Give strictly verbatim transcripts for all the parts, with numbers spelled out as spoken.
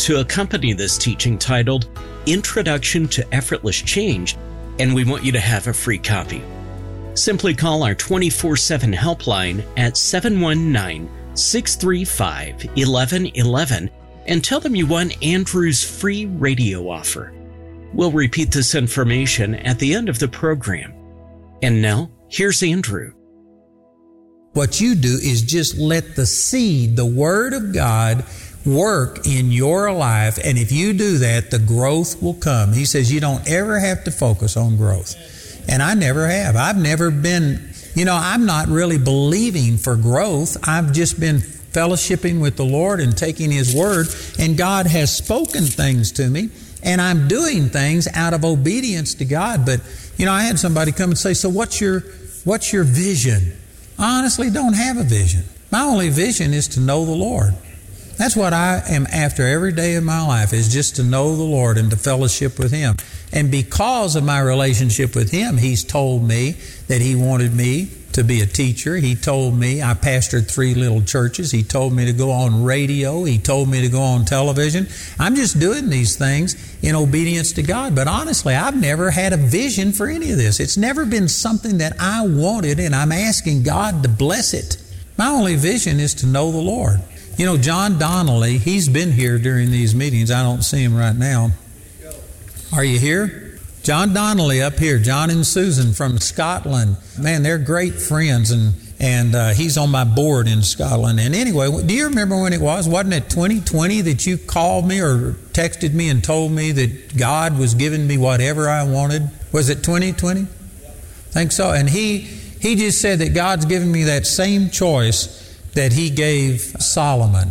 to accompany this teaching titled Introduction to Effortless Change, and we want you to have a free copy. Simply call our twenty-four seven helpline at seven one nine, six three five, one one one one and tell them you want Andrew's free radio offer. We'll repeat this information at the end of the program. And now, here's Andrew. What you do is just let the seed, the Word of God, work in your life. And if you do that, the growth will come. He says you don't ever have to focus on growth. And I never have. I've never been, you know, I'm not really believing for growth. I've just been fellowshipping with the Lord and taking His Word. And God has spoken things to me. And I'm doing things out of obedience to God. But, you know, I had somebody come and say, so what's your, what's your vision? I honestly don't have a vision. My only vision is to know the Lord. That's what I am after every day of my life, is just to know the Lord and to fellowship with Him. And because of my relationship with Him, He's told me that He wanted me to be a teacher. He told me, I pastored three little churches. He told me to go on radio. He told me to go on television. I'm just doing these things in obedience to God. But honestly, I've never had a vision for any of this. It's never been something that I wanted, and I'm asking God to bless it. My only vision is to know the Lord. You know, John Donnelly, he's been here during these meetings. I don't see him right now. Are you here? John Donnelly up here, John and Susan from Scotland. Man, they're great friends, and and uh, he's on my board in Scotland. And anyway, do you remember when it was? Wasn't it twenty twenty that you called me or texted me and told me that God was giving me whatever I wanted? Was it twenty twenty? I think so. And he he just said that God's given me that same choice that He gave Solomon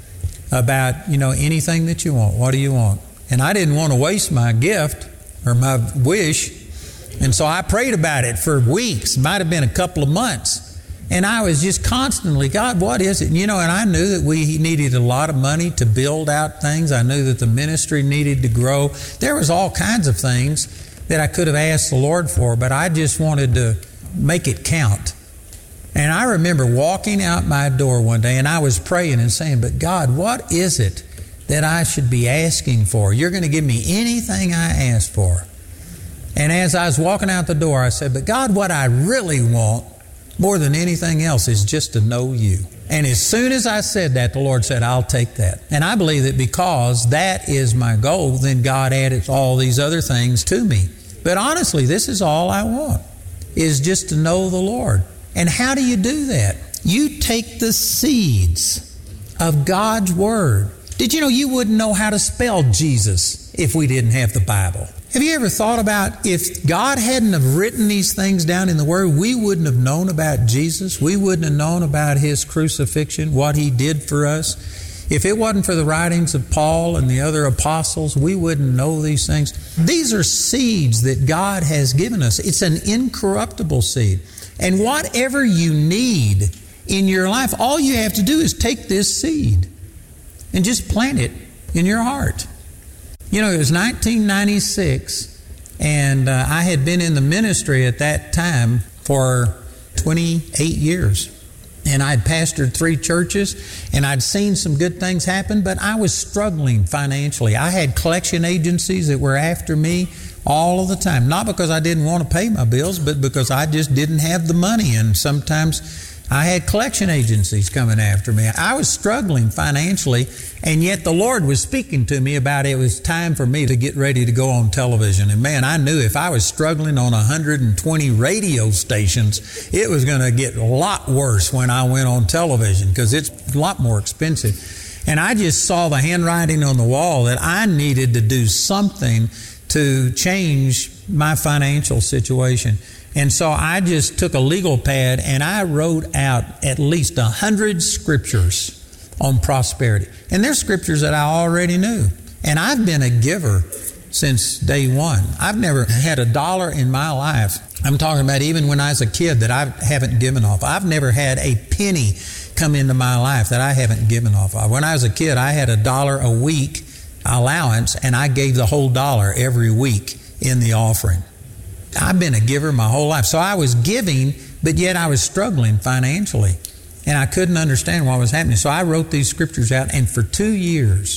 about, you know, anything that you want. What do you want? And I didn't want to waste my gift or my wish. And so I prayed about it for weeks, might have been a couple of months. And I was just constantly, God, what is it? And, you know, and I knew that we needed a lot of money to build out things. I knew that the ministry needed to grow. There was all kinds of things that I could have asked the Lord for, but I just wanted to make it count. And I remember walking out my door one day, and I was praying and saying, but God, what is it that I should be asking for? You're going to give me anything I ask for. And as I was walking out the door, I said, but God, what I really want more than anything else is just to know You. And as soon as I said that, the Lord said, I'll take that. And I believe that because that is my goal, then God added all these other things to me. But honestly, this is all I want, is just to know the Lord. And how do you do that? You take the seeds of God's Word. Did you know you wouldn't know how to spell Jesus if we didn't have the Bible? Have you ever thought about if God hadn't have written these things down in the Word, we wouldn't have known about Jesus? We wouldn't have known about His crucifixion, what He did for us. If it wasn't for the writings of Paul and the other apostles, we wouldn't know these things. These are seeds that God has given us. It's an incorruptible seed. And whatever you need in your life, all you have to do is take this seed and just plant it in your heart. You know, it was nineteen ninety-six, and uh, I had been in the ministry at that time for twenty-eight years. And I'd pastored three churches, and I'd seen some good things happen, but I was struggling financially. I had collection agencies that were after me all of the time. Not because I didn't want to pay my bills, but because I just didn't have the money. And sometimes I had collection agencies coming after me. I was struggling financially, and yet the Lord was speaking to me about it was time for me to get ready to go on television. And man, I knew if I was struggling on one hundred twenty radio stations, it was going to get a lot worse when I went on television, because it's a lot more expensive. And I just saw the handwriting on the wall that I needed to do something to change my financial situation. And so I just took a legal pad and I wrote out at least a hundred scriptures on prosperity. And they're scriptures that I already knew. And I've been a giver since day one. I've never had a dollar in my life. I'm talking about even when I was a kid that I haven't given off. I've never had a penny come into my life that I haven't given off of. When I was a kid, I had a dollar a week allowance, and I gave the whole dollar every week in the offering. I've been a giver my whole life. So I was giving, but yet I was struggling financially. And I couldn't understand what was happening. So I wrote these scriptures out, and for two years,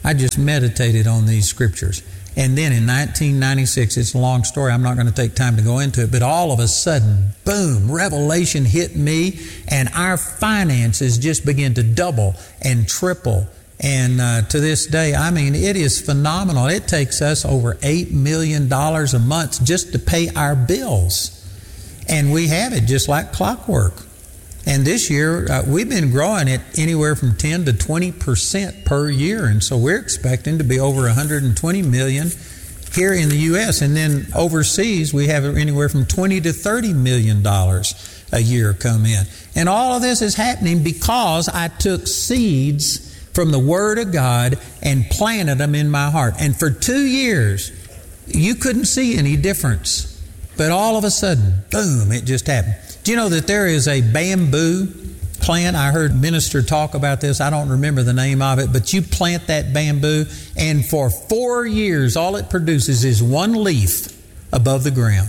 I just meditated on these scriptures. And then in nineteen ninety-six, it's a long story, I'm not going to take time to go into it, but all of a sudden, boom, revelation hit me, and our finances just began to double and triple. And uh, to this day, I mean, it is phenomenal. It takes us over eight million dollars a month just to pay our bills. And we have it just like clockwork. And this year, uh, we've been growing it anywhere from ten to twenty percent per year. And so we're expecting to be over one hundred twenty million here in the U S. And then overseas, we have anywhere from twenty to thirty million dollars a year come in. And all of this is happening because I took seeds from the Word of God and planted them in my heart. And for two years, you couldn't see any difference. But all of a sudden, boom, it just happened. Do you know that there is a bamboo plant? I heard a minister talk about this. I don't remember the name of it, but you plant that bamboo, and for four years, all it produces is one leaf above the ground.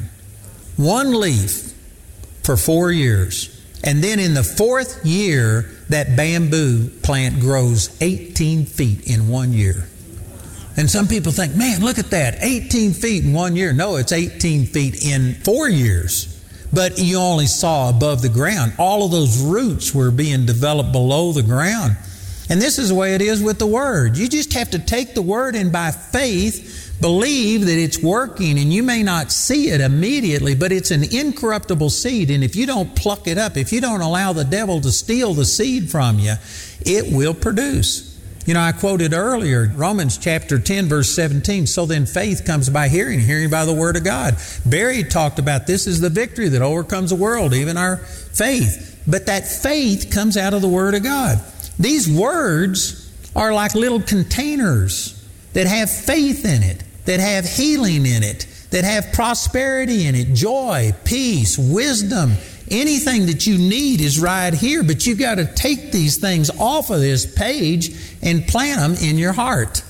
One leaf for four years. And then in the fourth year, that bamboo plant grows eighteen feet in one year. And some people think, man, look at that, eighteen feet in one year. No, it's eighteen feet in four years. But you only saw above the ground. All of those roots were being developed below the ground. And this is the way it is with the Word. You just have to take the Word and by faith believe that it's working. And you may not see it immediately, but it's an incorruptible seed. And if you don't pluck it up, if you don't allow the devil to steal the seed from you, it will produce. You know, I quoted earlier, Romans chapter ten, verse seventeen, so then faith comes by hearing, hearing by the Word of God. Barry talked about this is the victory that overcomes the world, even our faith. But that faith comes out of the Word of God. These words are like little containers that have faith in it, that have healing in it, that have prosperity in it, joy, peace, wisdom. Anything that you need is right here, but you got to take these things off of this page and plant them in your heart.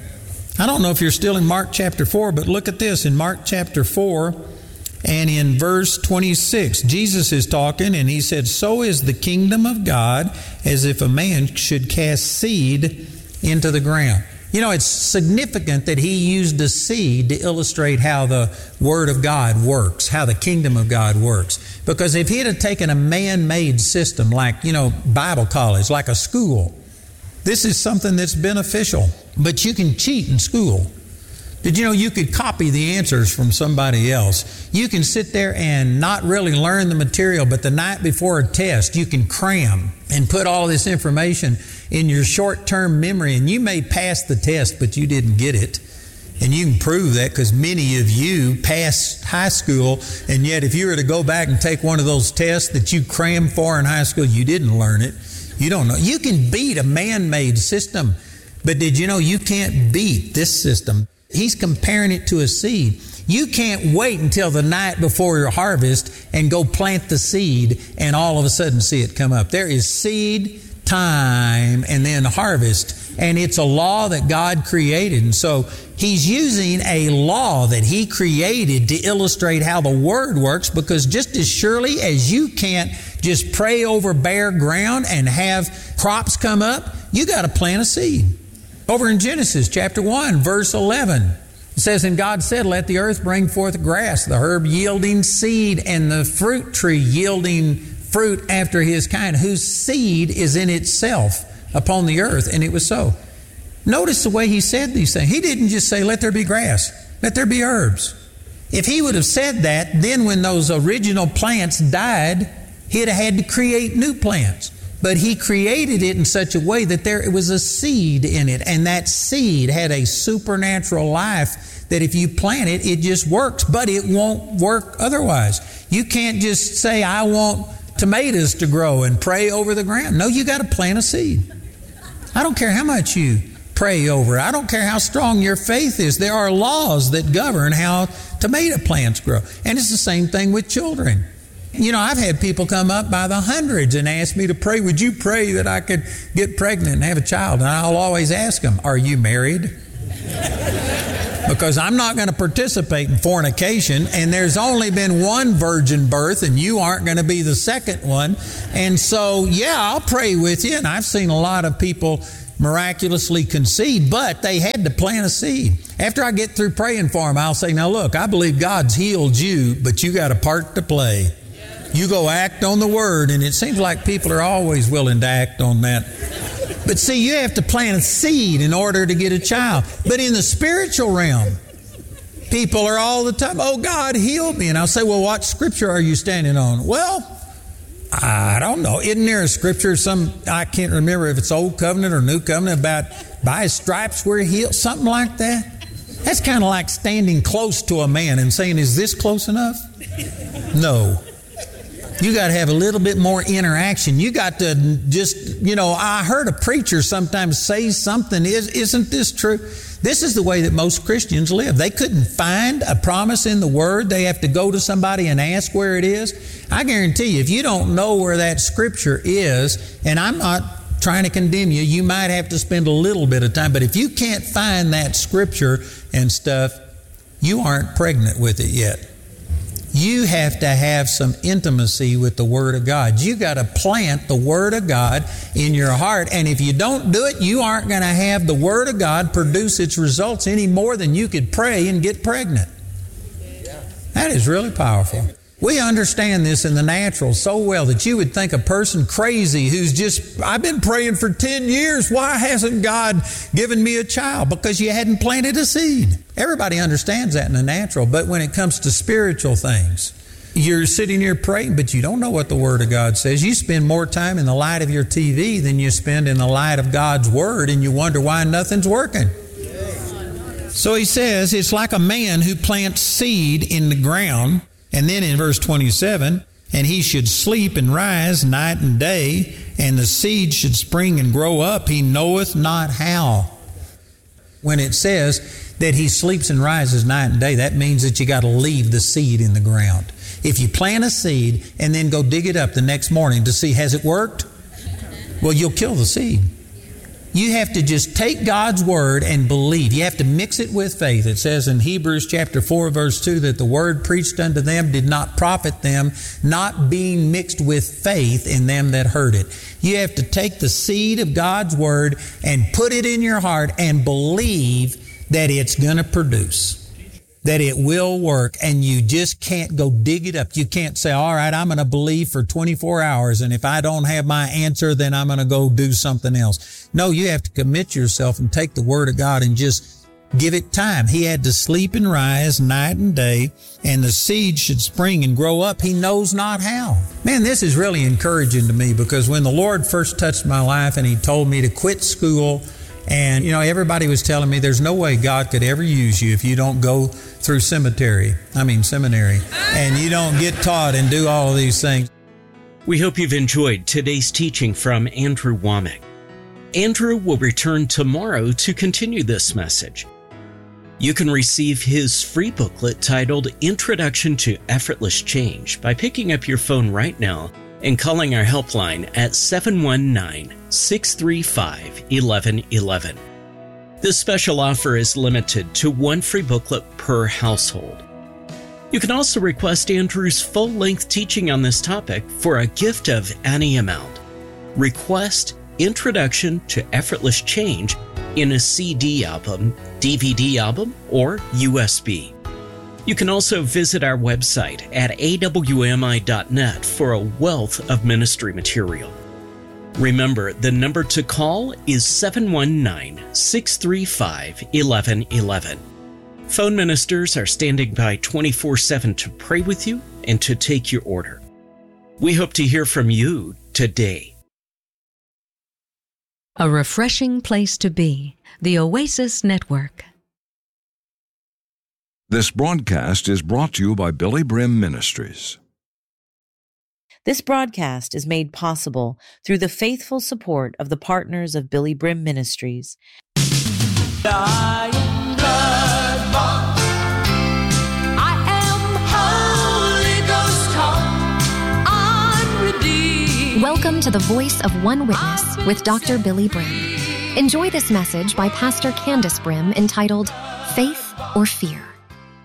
I don't know if you're still in Mark chapter four, but look at this. In Mark chapter four and in verse twenty-six, Jesus is talking and he said, so is the kingdom of God as if a man should cast seed into the ground. You know, it's significant that he used a seed to illustrate how the Word of God works, how the kingdom of God works. Because if he had taken a man-made system like, you know, Bible college, like a school, this is something that's beneficial. But you can cheat in school. Did you know you could copy the answers from somebody else? You can sit there and not really learn the material, but the night before a test, you can cram and put all this information in your short-term memory, and you may pass the test, but you didn't get it. And you can prove that because many of you passed high school, and yet if you were to go back and take one of those tests that you crammed for in high school, you didn't learn it. You don't know. You can beat a man-made system, but did you know you can't beat this system? He's comparing it to a seed. You can't wait until the night before your harvest and go plant the seed and all of a sudden see it come up. There is seed time and then harvest. And it's a law that God created. And so He's using a law that He created to illustrate how the Word works, because just as surely as you can't just pray over bare ground and have crops come up, you got to plant a seed. Over in Genesis chapter one, verse eleven, it says, and God said, let the earth bring forth grass, the herb yielding seed, and the fruit tree yielding fruit after his kind, whose seed is in itself upon the earth. And it was so. Notice the way He said these things. He didn't just say, let there be grass, let there be herbs. If He would have said that, then when those original plants died, He'd have had to create new plants. But He created it in such a way that there was a seed in it. And that seed had a supernatural life that if you plant it, it just works. But it won't work otherwise. You can't just say, I want tomatoes to grow and pray over the ground. No, you got to plant a seed. I don't care how much you pray over it. I don't care how strong your faith is. There are laws that govern how tomato plants grow. And it's the same thing with children. You know, I've had people come up by the hundreds and ask me to pray, would you pray that I could get pregnant and have a child? And I'll always ask them, are you married? Because I'm not going to participate in fornication, and there's only been one virgin birth, and you aren't going to be the second one. And so, yeah, I'll pray with you. And I've seen a lot of people miraculously concede, but they had to plant a seed. After I get through praying for them, I'll say, now look, I believe God's healed you, but you got a part to play. You go act on the Word, and it seems like people are always willing to act on that. But see, you have to plant a seed in order to get a child. But in the spiritual realm, people are all the time, oh, God healed me. And I'll say, well, what scripture are you standing on? Well, I don't know. Isn't there a scripture, some, I can't remember if it's Old Covenant or New Covenant, about by His stripes we're healed, something like that? That's kind of like standing close to a man and saying, is this close enough? No. You got to have a little bit more interaction. You got to just, you know, I heard a preacher sometimes say something, is, isn't this true? This is the way that most Christians live. They couldn't find a promise in the Word. They have to go to somebody and ask where it is. I guarantee you, if you don't know where that scripture is, and I'm not trying to condemn you, you might have to spend a little bit of time, but if you can't find that scripture and stuff, you aren't pregnant with it yet. You have to have some intimacy with the Word of God. You got to plant the Word of God in your heart. And if you don't do it, you aren't going to have the Word of God produce its results any more than you could pray and get pregnant. That is really powerful. We understand this in the natural so well that you would think a person crazy who's just, I've been praying for ten years. Why hasn't God given me a child? Because you hadn't planted a seed. Everybody understands that in the natural. But when it comes to spiritual things, you're sitting here praying, but you don't know what the Word of God says. You spend more time in the light of your T V than you spend in the light of God's Word, and you wonder why nothing's working. So he says, it's like a man who plants seed in the ground. And then in verse twenty-seven, and he should sleep and rise night and day, and the seed should spring and grow up, he knoweth not how. When it says that he sleeps and rises night and day, that means that you got to leave the seed in the ground. If you plant a seed and then go dig it up the next morning to see, has it worked? Well, you'll kill the seed. You have to just take God's Word and believe. You have to mix it with faith. It says in Hebrews chapter four, verse two, that the Word preached unto them did not profit them, not being mixed with faith in them that heard it. You have to take the seed of God's Word and put it in your heart and believe that it's going to produce, that it will work, and you just can't go dig it up. You can't say, all right, I'm going to believe for twenty-four hours, and if I don't have my answer, then I'm going to go do something else. No, you have to commit yourself and take the Word of God and just give it time. He had to sleep and rise night and day, and the seed should spring and grow up. He knows not how. Man, this is really encouraging to me, because when the Lord first touched my life and He told me to quit school, and, you know, everybody was telling me there's no way God could ever use you if you don't go through cemetery, I mean seminary, and you don't get taught and do all of these things. We hope you've enjoyed today's teaching from Andrew Wommack. Andrew will return tomorrow to continue this message. You can receive his free booklet titled Introduction to Effortless Change by picking up your phone right now and calling our helpline at seven one nine, six three five, one one one one. This special offer is limited to one free booklet per household. You can also request Andrew's full-length teaching on this topic for a gift of any amount. Request Introduction to Effortless Change in a C D album, D V D album, or U S B. You can also visit our website at A W M I dot net for a wealth of ministry material. Remember, the number to call is seven one nine, six three five, one one one one. Phone ministers are standing by twenty-four seven to pray with you and to take your order. We hope to hear from you today. A refreshing place to be. The Oasis Network. This broadcast is brought to you by Billy Brim Ministries. This broadcast is made possible through the faithful support of the partners of Billy Brim Ministries. I am blood-bought. I am Holy Ghost taught. I'm redeemed. Welcome to the Voice of One Witness with Doctor Billy Brim. Enjoy this message by Pastor Candace Brim entitled Faith or Fear.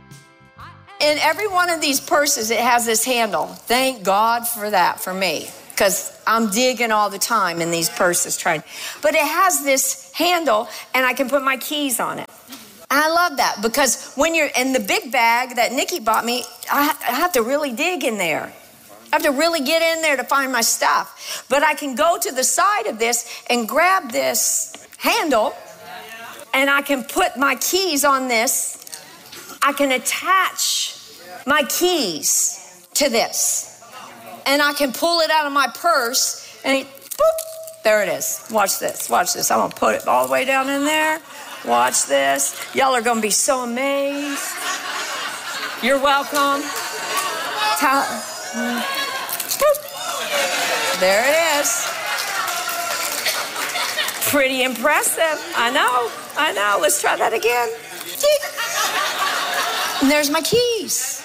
In every one of these purses, it has this handle. Thank God for that, for me. because I'm digging all the time in these purses trying. But it has this handle, and I can put my keys on it. And I love that because when you're in the big bag that Nikki bought me, I, I have to really dig in there. I have to really get in there to find my stuff. But I can go to the side of this and grab this handle, and I can put my keys on this. I can attach my keys to this. And I can pull it out of my purse, and it, boop, there it is. Watch this, watch this. I'm gonna put it all the way down in there. Watch this. Y'all are gonna be so amazed. You're welcome. There it is. Pretty impressive. I know, I know. Let's try that again. And there's my keys.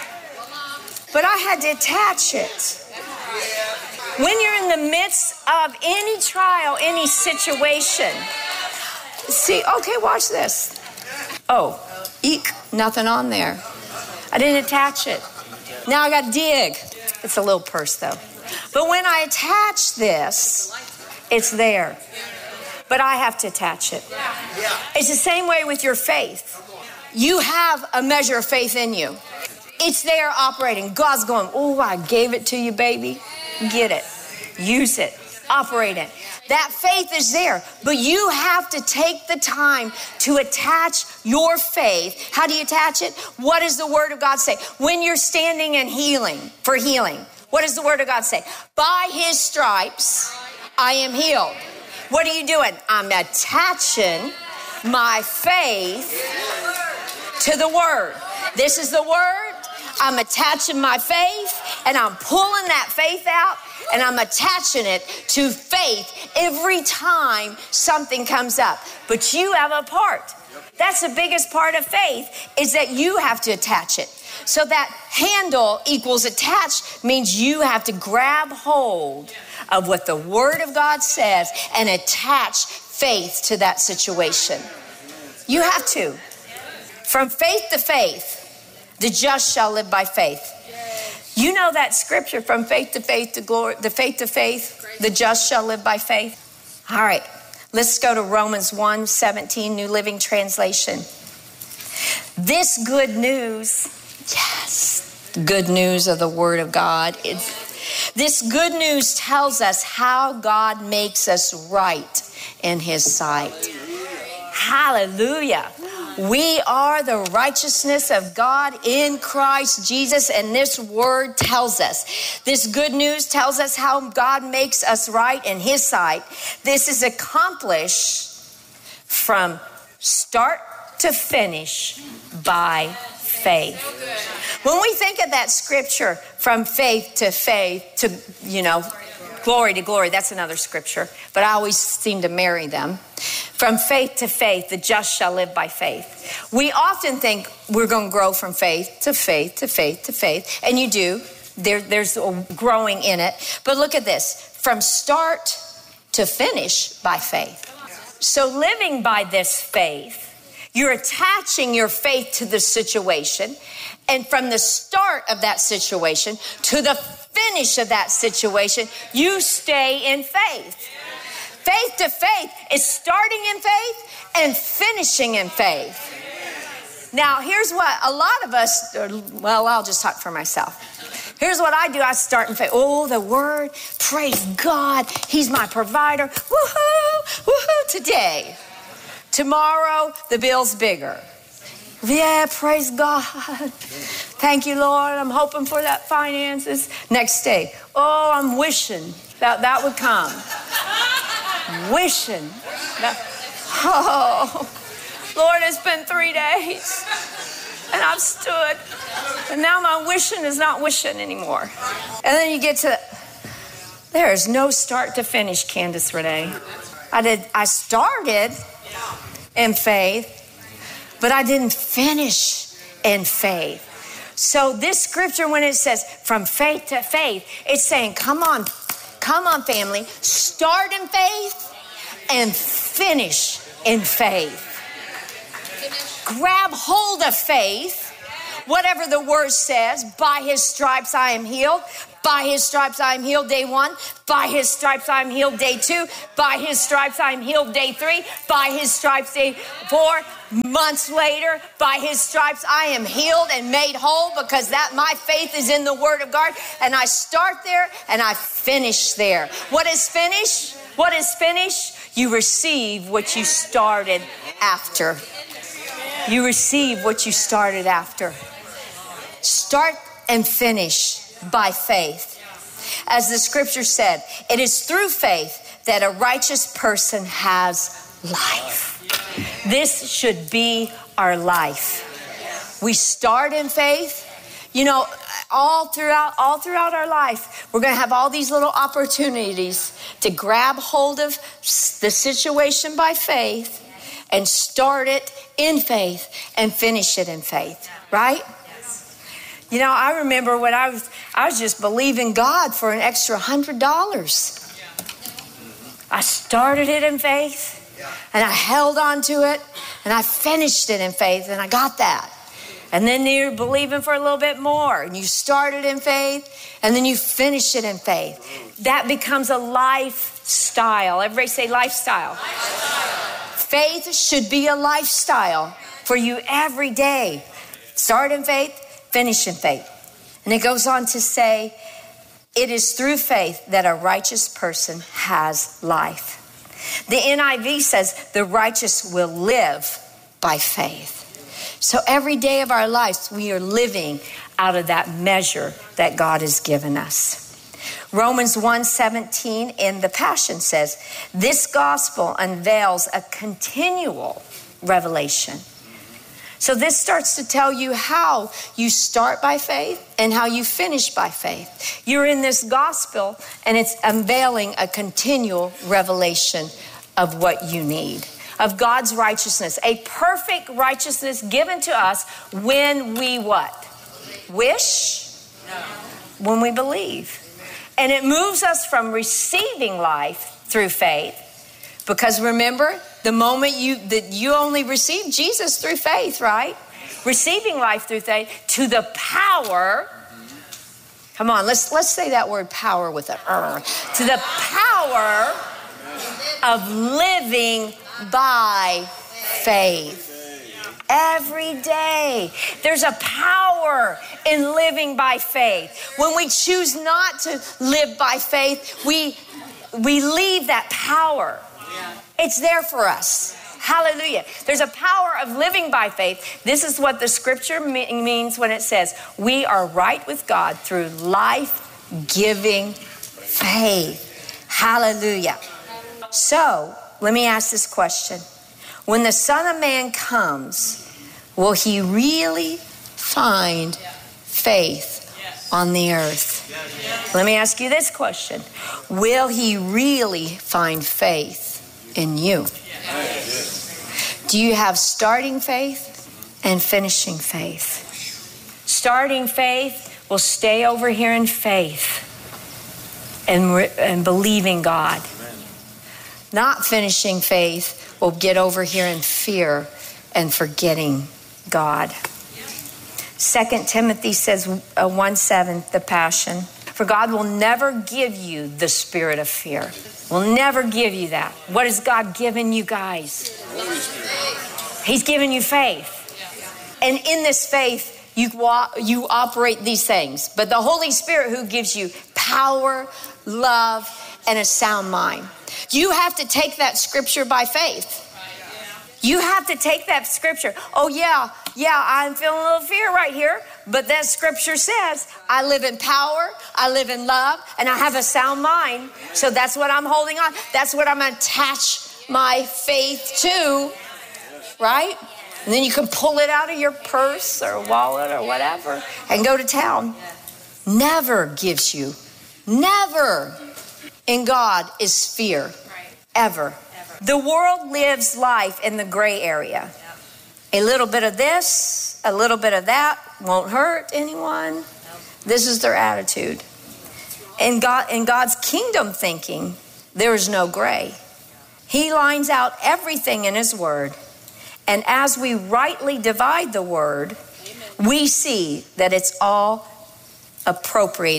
But I had to attach it. When you're in the midst of any trial, any situation, see, okay, watch this. Oh, eek, nothing on there. I didn't attach it. Now I got to dig. It's a little purse though. But when I attach this, it's there. But I have to attach it. It's the same way with your faith. You have a measure of faith in you. It's there operating. God's going, oh, I gave it to you, baby. Get it. Use it. Operate it. That faith is there, but you have to take the time to attach your faith. How do you attach it? What does the Word of God say? When you're standing in healing, for healing, what does the Word of God say? By His stripes, I am healed. What are you doing? I'm attaching my faith to the Word. This is the Word. I'm attaching my faith, and I'm pulling that faith out, and I'm attaching it to faith every time something comes up. But you have a part. That's the biggest part of faith, is that you have to attach it. So that handle equals attached means you have to grab hold of what the Word of God says and attach faith to that situation. You have to. From faith to faith, the just shall live by faith. You know that scripture, from faith to faith to glory, the faith to faith, the just shall live by faith. All right, let's go to Romans one seventeen, New Living Translation. This good news, yes, good news of the Word of God. It's, this good news tells us how God makes us right in His sight. Hallelujah. We are the righteousness of God in Christ Jesus, and this word tells us. This good news tells us how God makes us right in His sight. This is accomplished from start to finish by faith. When we think of that scripture, from faith to faith to, you know, glory to glory, that's another scripture, but I always seem to marry them. From faith to faith, the just shall live by faith. We often think we're going to grow from faith to faith to faith to faith, and you do. There, there's a growing in it. But look at this, from start to finish by faith. So living by this faith, you're attaching your faith to the situation, and from the start of that situation to the finish of that situation, you stay in faith. Faith to faith is starting in faith and finishing in faith. Now, here's what a lot of us, well, I'll just talk for myself. Here's what I do. I start in faith. Oh, the Word, praise God. He's my provider. Woohoo, woohoo, today. Tomorrow, the bill's bigger. Yeah, praise God. Thank you, Lord. I'm hoping for that finances. Next day, oh, I'm wishing that that would come. Wishing that, oh, Lord, it's been three days and I've stood, and now my wishing is not wishing anymore. And then you get to, there is no start to finish, Candace Renee. I did, I started in faith, but I didn't finish in faith. So this scripture, when it says from faith to faith, it's saying, come on, come on, family, start in faith and finish in faith. Grab hold of faith, whatever the word says, by His stripes I am healed. By his stripes I am healed, day one. By his stripes I am healed, day two. By his stripes I am healed, day three. By his stripes, day four. Months later, by his stripes I am healed and made whole, because that my faith is in the word of God. And I start there and I finish there. What is finished? What is finished? You receive what you started after. You receive what you started after. Start and finish by faith. As the scripture said, it is through faith that a righteous person has life. This should be our life. We start in faith. You know, all throughout all throughout our life, we're going to have all these little opportunities to grab hold of the situation by faith and start it in faith and finish it in faith, right? You know, I remember when I was I was just believing God for an extra hundred dollars. I started it in faith, and I held on to it, and I finished it in faith, and I got that. And then you're believing for a little bit more, and you started in faith, and then you finish it in faith. That becomes a lifestyle. Everybody say lifestyle. Lifestyle. Faith should be a lifestyle for you every day. Start in faith, finish in faith. And it goes on to say, it is through faith that a righteous person has life. The N I V says the righteous will live by faith. So every day of our lives, we are living out of that measure that God has given us. Romans one seventeen in the Passion says, this gospel unveils a continual revelation. So this starts to tell you how you start by faith and how you finish by faith. You're in this gospel, and it's unveiling a continual revelation of what you need, of God's righteousness, a perfect righteousness given to us when we what? Wish? No. When we believe. And it moves us from receiving life through faith, because remember, the moment you that you only received Jesus through faith, right? Receiving life through faith, to the power. Come on, let's let's say that word power with a er. To the power of living by faith. Every day, there's a power in living by faith. When we choose not to live by faith, we we leave that power. It's there for us. Hallelujah. There's a power of living by faith. This is what the scripture means when it says we are right with God through life-giving faith. Hallelujah. So, let me ask this question. When the Son of Man comes, will he really find faith on the earth? Let me ask you this question. Will he really find faith in you? Do you have starting faith and finishing faith? Starting faith will stay over here in faith and, re- and believing God. Not finishing faith will get over here in fear and forgetting God. Second Timothy says, uh, one seven, the Passion. For God will never give you the spirit of fear. Will never give you that. What has God given you guys? He's given you faith. And in this faith, you, you operate these things. But the Holy Spirit who gives you power, love, and a sound mind. You have to take that scripture by faith. You have to take that scripture. Oh yeah, yeah, I'm feeling a little fear right here. But that scripture says, I live in power, I live in love, and I have a sound mind. So that's what I'm holding on. That's what I'm going to attach my faith to, right? And then you can pull it out of your purse or wallet or whatever and go to town. Never gives you, never in God is fear, ever. The world lives life in the gray area. A little bit of this, a little bit of that won't hurt anyone. This is their attitude. In God, in God's kingdom thinking, there is no gray. He lines out everything in his word. And as we rightly divide the word, we see that it's all appropriated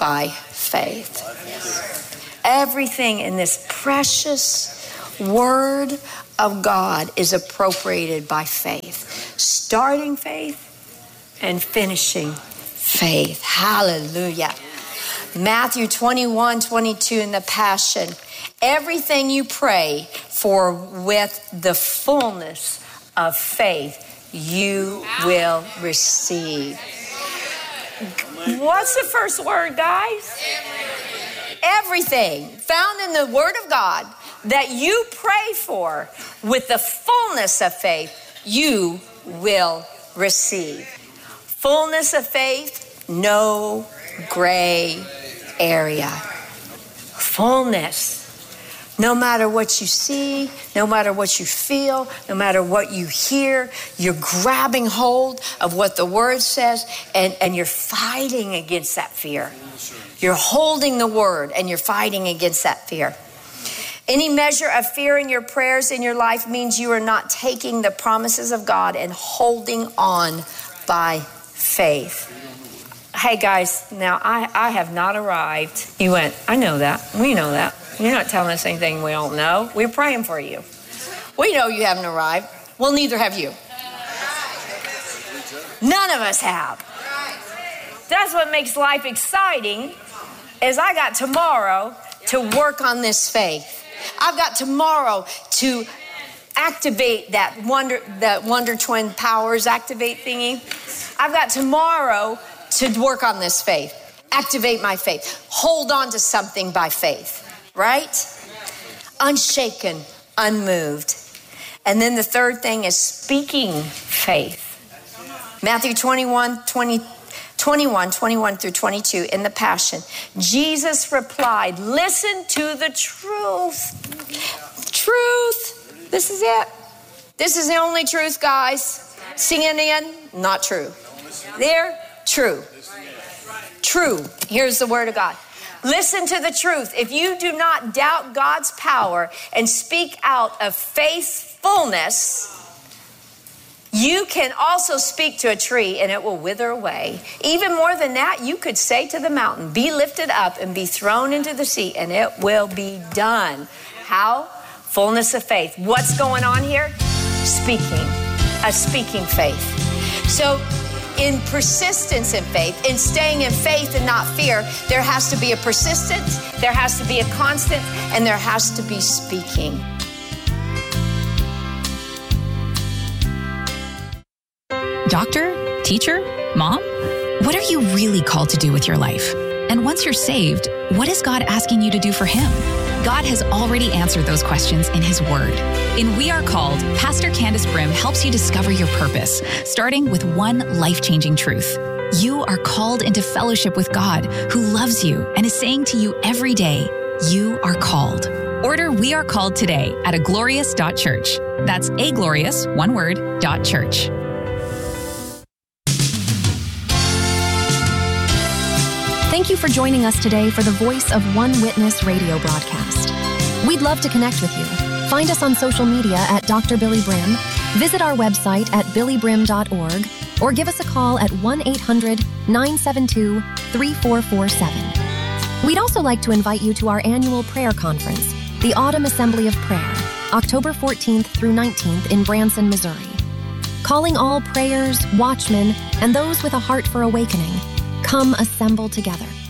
by faith. Everything in this precious Word of God is appropriated by faith. Starting faith and finishing faith. Hallelujah. Matthew twenty-one, twenty-two in the Passion. Everything you pray for with the fullness of faith, you will receive. What's the first word, guys? Everything found in the Word of God that you pray for with the fullness of faith, you will receive. Fullness of faith, no gray area. Fullness. No matter what you see, no matter what you feel, no matter what you hear, you're grabbing hold of what the Word says, and, and you're fighting against that fear. You're holding the Word and you're fighting against that fear. Any measure of fear in your prayers in your life means you are not taking the promises of God and holding on by faith. Hey guys, now I, I have not arrived. You went, I know that. We know that. You're not telling us anything we don't know. We're praying for you. We know you haven't arrived. Well, neither have you. None of us have. That's what makes life exciting, is I got tomorrow to work on this faith. I've got tomorrow to activate that wonder, that Wonder Twin Powers activate thingy. I've got tomorrow to work on this faith, activate my faith, hold on to something by faith, right? Unshaken, unmoved. And then the third thing is speaking faith. Matthew twenty-one, twenty, twenty-one, twenty-one through twenty-two in the Passion. Jesus replied, listen to the truth. Truth. This is it. This is the only truth, guys. C N N, not true. There, true. True. Here's the Word of God. Listen to the truth. If you do not doubt God's power and speak out of faithfulness, you can also speak to a tree and it will wither away. Even more than that, you could say to the mountain, be lifted up and be thrown into the sea, and it will be done. How? Fullness of faith. What's going on here? Speaking. A speaking faith. So in persistence in faith, in staying in faith and not fear, there has to be a persistence, there has to be a constant, and there has to be speaking. Doctor, teacher, mom, what are you really called to do with your life? And once you're saved, what is God asking you to do for Him? God has already answered those questions in His Word. In We Are Called, Pastor Candace Brim helps you discover your purpose, starting with one life-changing truth. You are called into fellowship with God, who loves you and is saying to you every day, you are called. Order We Are Called today at aglorious dot church. That's aglorious, one word, dot church. Thank you for joining us today for the Voice of One Witness radio broadcast. We'd love to connect with you. Find us on social media at Doctor Billy Brim, visit our website at billy brim dot org, or give us a call at one eight hundred nine seven two three four four seven. We'd also like to invite you to our annual prayer conference, the Autumn Assembly of Prayer, October fourteenth through nineteenth in Branson, Missouri. Calling all prayers, watchmen, and those with a heart for awakening, come assemble together.